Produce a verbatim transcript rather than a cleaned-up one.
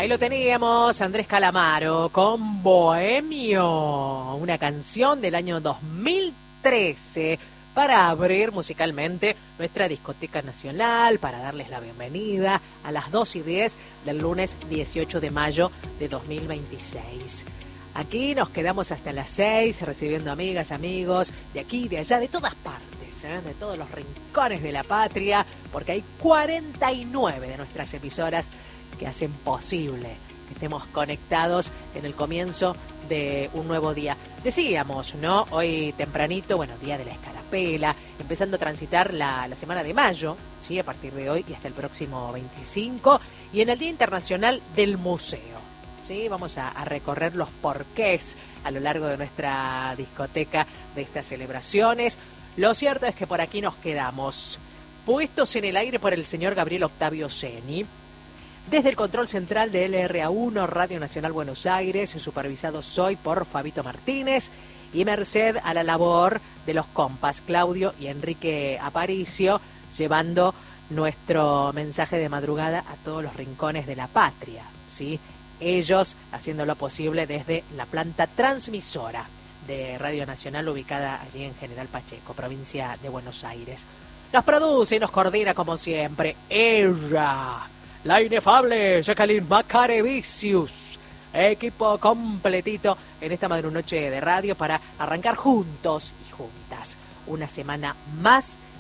Ahí lo teníamos, Andrés Calamaro con Bohemio, una canción del año dos mil trece para abrir musicalmente nuestra discoteca nacional, para darles la bienvenida a las dos y diez del lunes dieciocho de mayo de dos mil veintiséis. Aquí nos quedamos hasta las seis recibiendo amigas, amigos de aquí, de allá, de todas partes, ¿eh? De todos los rincones de la patria, porque hay cuarenta y nueve de nuestras emisoras que hacen posible que estemos conectados en el comienzo de un nuevo día. Decíamos, ¿no? Hoy tempranito, bueno, día de la escarapela, empezando a transitar la, la semana de mayo, ¿sí? A partir de hoy y hasta el próximo veinticinco, y en el Día Internacional del Museo, ¿sí? Vamos a, a recorrer los porqués a lo largo de nuestra discoteca de estas celebraciones. Lo cierto es que por aquí nos quedamos puestos en el aire por el señor Gabriel Octavio Ceni. Desde el control central de L R A uno, Radio Nacional Buenos Aires, supervisados hoy por Fabito Martínez y merced a la labor de los compas Claudio y Enrique Aparicio, llevando nuestro mensaje de madrugada a todos los rincones de la patria, ¿sí? Ellos haciendo lo posible desde la planta transmisora de Radio Nacional ubicada allí en General Pacheco, provincia de Buenos Aires. Nos produce y nos coordina como siempre ella, la inefable Jacqueline Macarevicius. Equipo completito en esta madrunoche de radio para arrancar juntos y juntas una semana más